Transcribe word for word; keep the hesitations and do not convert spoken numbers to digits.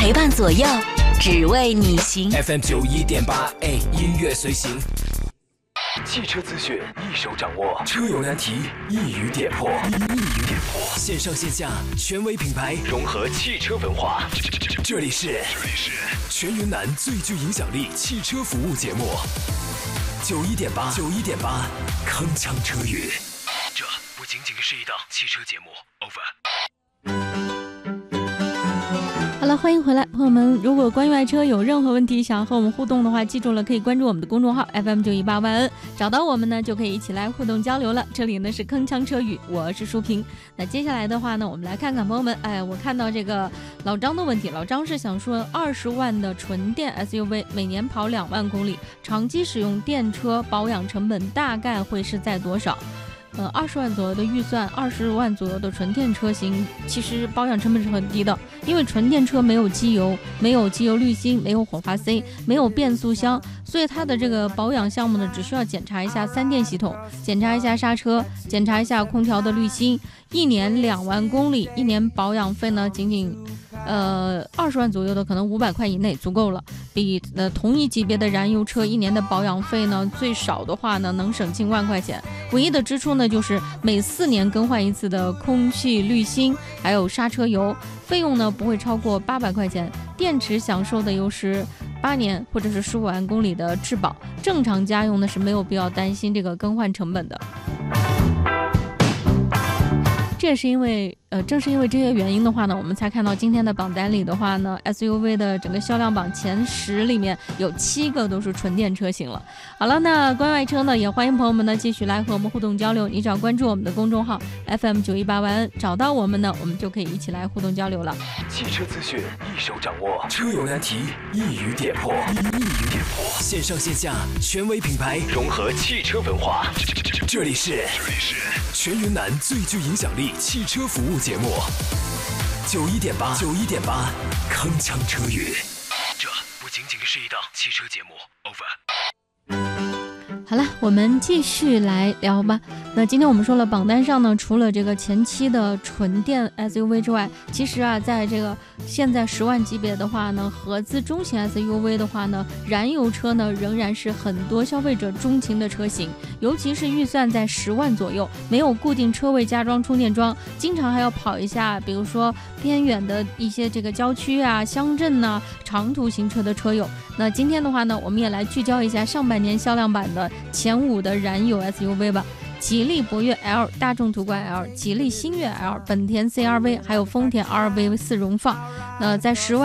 陪伴左右，只为你行。 F M 九一点八 A 音乐随行，汽车资讯一手掌握，车友难题一语点破，一语点破。线上线下权威品牌融合汽车文化，这里是全云南最具影响力汽车服务节目，九一点八，九一点八，铿锵车语。这不仅仅是一档汽车节目 ，over。 好了，欢迎回来，朋友们。如果关于爱车有任何问题想要和我们互动的话，记住了，可以关注我们的公众号 F M 九一八万恩，找到我们呢就可以一起来互动交流了。这里呢是铿锵车语，我是舒平。那接下来的话呢，我们来看看朋友们，哎，我看到这个老张的问题，老张是想说二十万的纯电 S U V 每年跑两万公里，长期使用电车保养成本大概会是在多少？呃，二十万左右的预算，二十万左右的纯电车型，其实保养成本是很低的，因为纯电车没有机油，没有机油滤芯，没有火花塞，没有变速箱，所以它的这个保养项目呢，只需要检查一下三电系统，检查一下刹车，检查一下空调的滤芯，一年两万公里，一年保养费呢，仅仅呃二十万左右的，可能五百块以内足够了。比呃同一级别的燃油车一年的保养费呢，最少的话呢，能省近万块钱。唯一的支出呢，就是每四年更换一次的空气滤芯，还有刹车油，费用呢不会超过八百块钱。电池享受的又是八年或者是十五万公里的质保，正常家用呢是没有必要担心这个更换成本的。这也是因为，呃，正是因为这些原因的话呢，我们才看到今天的榜单里的话呢 ，S U V 的整个销量榜前十里面有七个都是纯电车型了。好了，那关于爱车呢，也欢迎朋友们呢继续来和我们互动交流。你只要关注我们的公众号 F M 九一八万恩，找到我们呢，我们就可以一起来互动交流了。 汽车资讯一手掌握，车友难题一语点破，一语点破。线上线下权威品牌融合汽车文化，这里是全云南最具影响力汽车服务节目，九一点八，九一点八，铿锵车语。这不仅仅是一档汽车节目 ，over。 好了，我们继续来聊吧。那今天我们说了，榜单上呢，除了这个前期的纯电 S U V 之外，其实啊，在这个现在十万级别的话呢，合资中型 S U V 的话呢，燃油车呢仍然是很多消费者钟情的车型，尤其是预算在十万左右，没有固定车位加装充电桩，经常还要跑一下，比如说偏远的一些这个郊区啊、乡镇呐、啊、长途行车的车友。那今天的话呢，我们也来聚焦一下上半年销量版的前五的燃油 S U V 吧。吉利博越 L、大众途观 L、吉利星越 L、本田 C R V， 还有丰田 R V 四荣放。那在十万